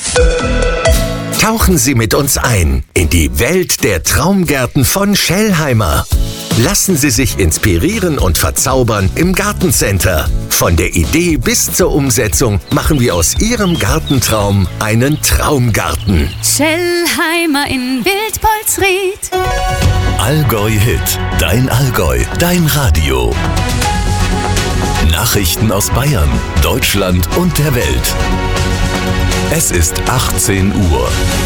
Tauchen Sie mit uns ein in die Welt der Traumgärten von Schellheimer. Lassen Sie sich inspirieren und verzaubern im Gartencenter. Von der Idee bis zur Umsetzung machen wir aus Ihrem Gartentraum einen Traumgarten. Schellheimer in Wildpolsried. Allgäu Hit, dein Allgäu, dein Radio. Nachrichten aus Bayern, Deutschland und der Welt. Es ist 18 Uhr.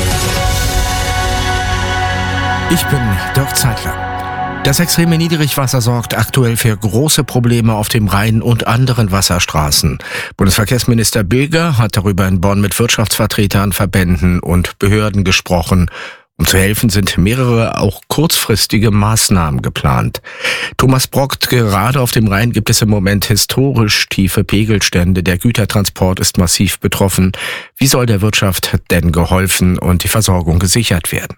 Ich bin Dirk Zeitler. Das extreme Niedrigwasser sorgt aktuell für große Probleme auf dem Rhein und anderen Wasserstraßen. Bundesverkehrsminister Bilger hat darüber in Bonn mit Wirtschaftsvertretern, Verbänden und Behörden gesprochen. Um zu helfen, sind mehrere auch kurzfristige Maßnahmen geplant. Thomas Brockt, gerade auf dem Rhein gibt es im Moment historisch tiefe Pegelstände. Der Gütertransport ist massiv betroffen. Wie soll der Wirtschaft denn geholfen und die Versorgung gesichert werden?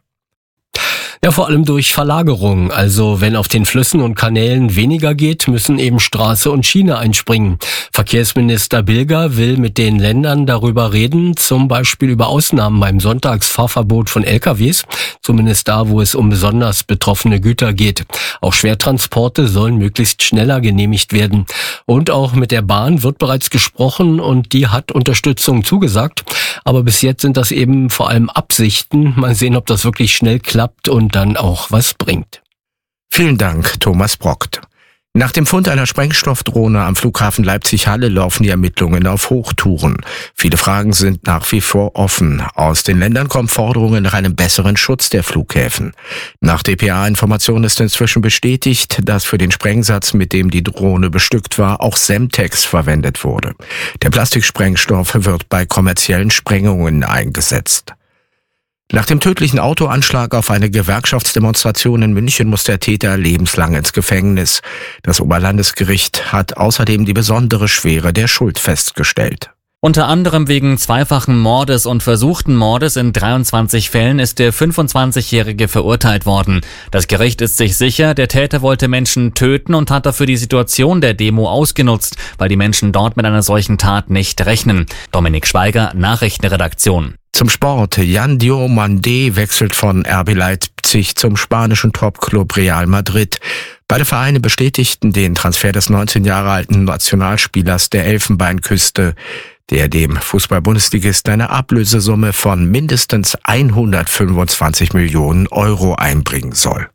Ja, vor allem durch Verlagerung. Also wenn auf den Flüssen und Kanälen weniger geht, müssen eben Straße und Schiene einspringen. Verkehrsminister Bilger will mit den Ländern darüber reden, zum Beispiel über Ausnahmen beim Sonntagsfahrverbot von LKWs, zumindest da, wo es um besonders betroffene Güter geht. Auch Schwertransporte sollen möglichst schneller genehmigt werden. Und auch mit der Bahn wird bereits gesprochen und die hat Unterstützung zugesagt. Aber bis jetzt sind das eben vor allem Absichten. Mal sehen, ob das wirklich schnell klappt und dann auch was bringt. Vielen Dank, Thomas Brockt. Nach dem Fund einer Sprengstoffdrohne am Flughafen Leipzig-Halle laufen die Ermittlungen auf Hochtouren. Viele Fragen sind nach wie vor offen. Aus den Ländern kommen Forderungen nach einem besseren Schutz der Flughäfen. Nach dpa-Informationen ist inzwischen bestätigt, dass für den Sprengsatz, mit dem die Drohne bestückt war, auch Semtex verwendet wurde. Der Plastiksprengstoff wird bei kommerziellen Sprengungen eingesetzt. Nach dem tödlichen Autoanschlag auf eine Gewerkschaftsdemonstration in München muss der Täter lebenslang ins Gefängnis. Das Oberlandesgericht hat außerdem die besondere Schwere der Schuld festgestellt. Unter anderem wegen zweifachen Mordes und versuchten Mordes in 23 Fällen ist der 25-Jährige verurteilt worden. Das Gericht ist sich sicher, der Täter wollte Menschen töten und hat dafür die Situation der Demo ausgenutzt, weil die Menschen dort mit einer solchen Tat nicht rechnen. Dominik Schweiger, Nachrichtenredaktion. Zum Sport. Yan Diomandé wechselt von RB Leipzig zum spanischen Topclub Real Madrid. Beide Vereine bestätigten den Transfer des 19 Jahre alten Nationalspielers der Elfenbeinküste, der dem Fußball-Bundesligisten eine Ablösesumme von mindestens 125 Millionen Euro einbringen soll.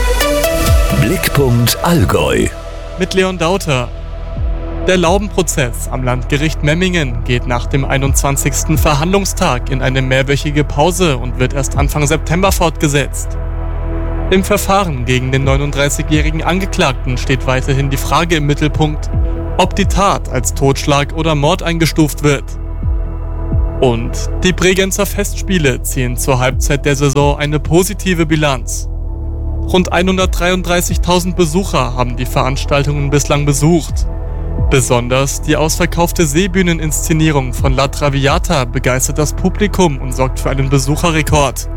Blickpunkt Allgäu. Mit Leon Dauter. Der Laubenprozess am Landgericht Memmingen geht nach dem 21. Verhandlungstag in eine mehrwöchige Pause und wird erst Anfang September fortgesetzt. Im Verfahren gegen den 39-jährigen Angeklagten steht weiterhin die Frage im Mittelpunkt, ob die Tat als Totschlag oder Mord eingestuft wird. Und die Bregenzer Festspiele ziehen zur Halbzeit der Saison eine positive Bilanz. Rund 133.000 Besucher haben die Veranstaltungen bislang besucht. Besonders die ausverkaufte Seebühneninszenierung von La Traviata begeistert das Publikum und sorgt für einen Besucherrekord.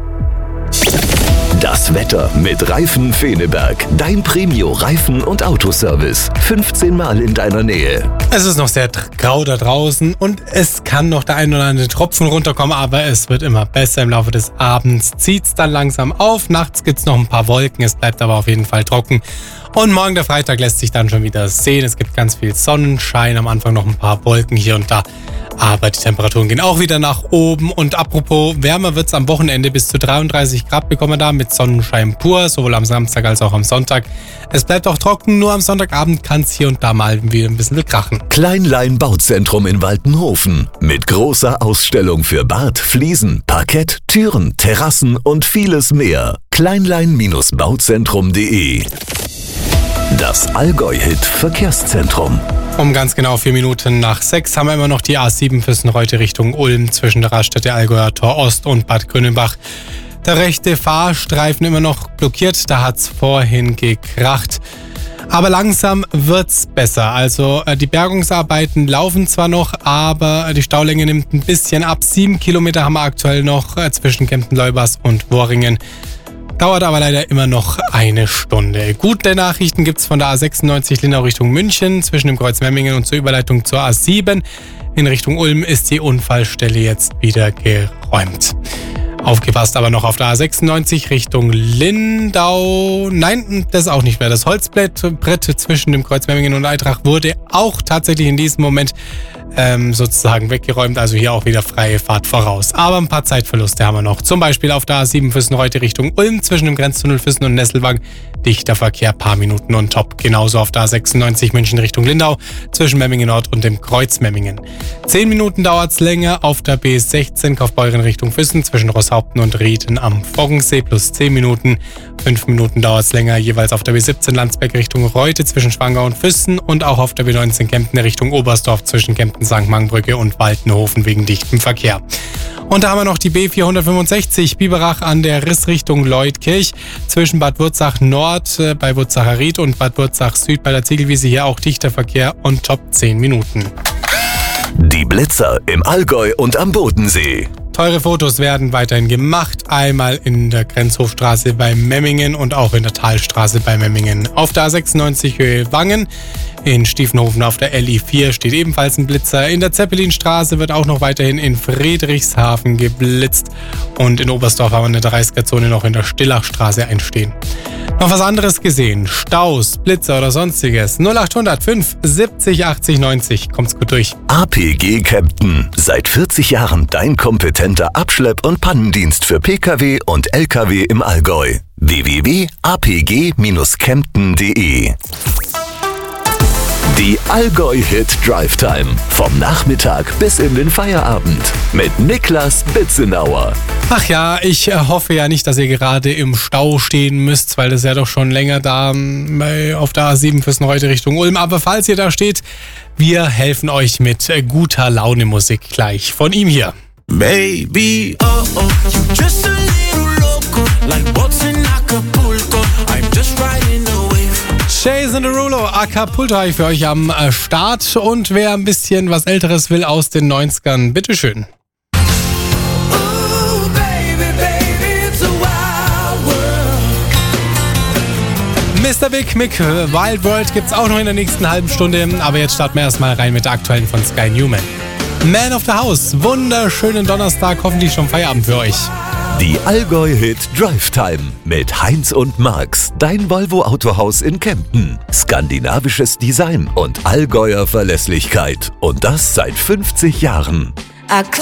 Das Wetter mit Reifen Feneberg. Dein Premio-Reifen- und Autoservice. 15 Mal in deiner Nähe. Es ist noch sehr grau da draußen und es kann noch der ein oder andere Tropfen runterkommen, aber es wird immer besser. Im Laufe des Abends zieht es dann langsam auf. Nachts gibt es noch ein paar Wolken, es bleibt aber auf jeden Fall trocken. Und morgen, der Freitag, lässt sich dann schon wieder sehen. Es gibt ganz viel Sonnenschein, am Anfang noch ein paar Wolken hier und da. Aber die Temperaturen gehen auch wieder nach oben. Und apropos, wärmer wird es am Wochenende. Bis zu 33 Grad bekommen wir da mit Sonnenschein pur, sowohl am Samstag als auch am Sonntag. Es bleibt auch trocken, nur am Sonntagabend kann es hier und da mal wieder ein bisschen krachen. Kleinlein Bauzentrum in Waltenhofen. Mit großer Ausstellung für Bad, Fliesen, Parkett, Türen, Terrassen und vieles mehr. Kleinlein-bauzentrum.de. Das Allgäu-Hit Verkehrszentrum. Um ganz genau 4 Minuten nach 6 haben wir immer noch die A7 Füssen-Reute Richtung Ulm zwischen der Raststätte Allgäuer Tor Ost und Bad Grünenbach. Der rechte Fahrstreifen immer noch blockiert, da hat's vorhin gekracht. Aber langsam wird's besser. Also die Bergungsarbeiten laufen zwar noch, aber die Staulänge nimmt ein bisschen ab. 7 Kilometer haben wir aktuell noch zwischen Kempten-Leubers und Worringen. Dauert aber leider immer noch eine Stunde. Gute Nachrichten gibt's von der A96 Lindau Richtung München zwischen dem Kreuz Memmingen und zur Überleitung zur A7. In Richtung Ulm ist die Unfallstelle jetzt wieder geräumt. Aufgepasst aber noch auf der A96 Richtung Lindau. Nein, das auch nicht mehr. Das Holzbrett zwischen dem Kreuz Memmingen und Eitrach wurde auch tatsächlich in diesem Moment sozusagen weggeräumt. Also hier auch wieder freie Fahrt voraus. Aber ein paar Zeitverluste haben wir noch. Zum Beispiel auf der A7 Füssen-Reute Richtung Ulm zwischen dem Grenztunnel Füssen und Nesselwang. Dichter Verkehr, paar Minuten on top. Genauso auf der A96 München Richtung Lindau zwischen Memmingen Nord und dem Kreuz Memmingen. 10 Minuten dauert's länger auf der B16 Kaufbeuren Richtung Füssen zwischen Rosshaupten und Rieden am Foggensee plus 10 Minuten. 5 Minuten dauert's länger jeweils auf der B17 Landsberg Richtung Reute zwischen Schwangau und Füssen und auch auf der B19 Kempten Richtung Oberstdorf zwischen Kempten, St. Mangbrücke und Waltenhofen wegen dichtem Verkehr. Und da haben wir noch die B465 Biberach an der Riss Richtung Leutkirch zwischen Bad Wurzach Nord bei Wurzacher Ried und Bad Wurzach Süd bei der Ziegelwiese. Hier auch dichter Verkehr und top 10 Minuten. Die Blitzer im Allgäu und am Bodensee. Teure Fotos werden weiterhin gemacht. Einmal in der Grenzhofstraße bei Memmingen und auch in der Talstraße bei Memmingen. Auf der A96 Höhe Wangen. In Stiefenhofen auf der LI4 steht ebenfalls ein Blitzer. In der Zeppelinstraße wird auch noch weiterhin in Friedrichshafen geblitzt. Und in Oberstdorf haben wir eine 30er-Zone noch in der Stillachstraße einstehen. Noch was anderes gesehen? Staus, Blitzer oder sonstiges? 0800 5 70 80 90. Kommt's gut durch. APG Kempten. Seit 40 Jahren dein kompetenter Abschlepp- und Pannendienst für Pkw und Lkw im Allgäu. www.apg-kempten.de. Die Allgäu-Hit Drive Time. Vom Nachmittag bis in den Feierabend. Mit Niklas Bitzenauer. Ach ja, ich hoffe ja nicht, dass ihr gerade im Stau stehen müsst, weil das ist ja doch schon länger da auf der A7 Füssen-Reute Richtung Ulm. Aber falls ihr da steht, wir helfen euch mit guter Laune Musik gleich von ihm hier. Baby, oh oh, you just a little loco, like boats in Acapulco, I'm just riding the wave. Jason Derulo, Acapulco für euch am Start. Und wer ein bisschen was Älteres will aus den 90ern, bitteschön. Ooh, baby, baby, it's a wild world. Mr. Big Mick, Wild World gibt's auch noch in der nächsten halben Stunde. Aber jetzt starten wir erstmal rein mit der aktuellen von Sky Newman. Man of the House, wunderschönen Donnerstag, hoffentlich schon Feierabend für euch. Die Allgäu-Hit Drive Time mit Heinz und Max, dein Volvo Autohaus in Kempten. Skandinavisches Design und Allgäuer Verlässlichkeit. Und das seit 50 Jahren.